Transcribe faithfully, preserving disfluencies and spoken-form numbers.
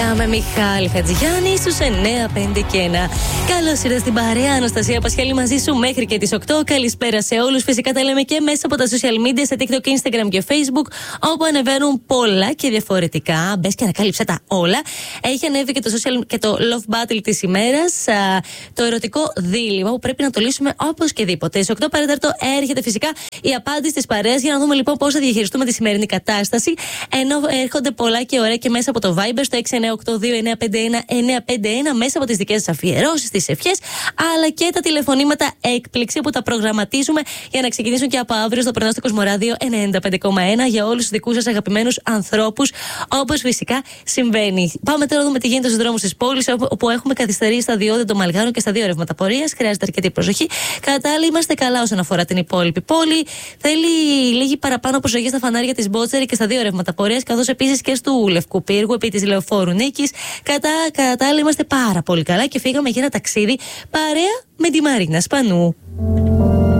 παρέα με Μιχάλη Χατζηγιάννη στους εννιά πέντε και ένα. Καλώς ήρθατε στην παρέα, Αναστασία Πασχέλη μαζί σου μέχρι και τις οκτώ. Καλησπέρα σε όλους. Φυσικά τα λέμε και μέσα από τα social media, σε TikTok, Instagram και Facebook, όπου ανεβαίνουν πολλά και διαφορετικά. Μπες και ανακάλυψε τα όλα. Έχει ανέβει και το, social, και το Love Battle της ημέρας, α, το ερωτικό δίλημμα που πρέπει να το λύσουμε όπως και δίποτε. Στις οκτώ παρατέταρτο έρχεται φυσικά η απάντηση της παρέας για να δούμε λοιπόν πώς θα διαχειριστούμε τη σημερινή κατάσταση. Ενώ έρχονται πολλά και ωραία και μέσα από το Viber στο έξι εννιά οκτώ δύο εννιά πέντε ένα εννιά πέντε ένα, μέσα από τις δικές σας αφιερώσεις, τις ευχές, αλλά και τα τηλεφωνήματα έκπληξη που τα προγραμματίζουμε για να ξεκινήσουν και από αύριο στο Πρωινό στο Κοσμοράδιο ενενήντα πέντε κόμμα ένα για όλους τους δικούς σας αγαπημένους ανθρώπους, όπως φυσικά συμβαίνει. Πάμε τώρα να δούμε τι γίνεται στους δρόμους της πόλης, όπου έχουμε καθυστερήσει στα διόδια των Μαλγάρων και στα δύο ρεύματα πορείας. Χρειάζεται αρκετή προσοχή. Κατά άλλα, είμαστε καλά όσον αφορά την υπόλοιπη πόλη. Θέλει λίγη παραπάνω προσοχή στα φανάρια της Μπότσερη και στα δύο ρεύματα πορείας, καθώς επίσης και του Λευκού Πύργου επί της Λεωφόρου Νίκης. Κατά, κατά άλλα, είμαστε πάρα πολύ καλά και φύγαμε για ένα ταξίδι παρέα με τη Μαρίνα Σπανού.